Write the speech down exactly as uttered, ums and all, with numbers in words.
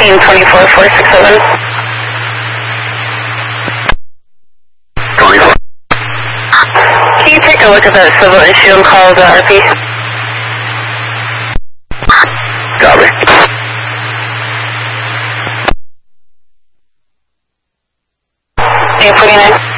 team twenty-four four six seven. twenty-four. Can you take a look at that civil issue and call the R P? Copy. eight forty-nine.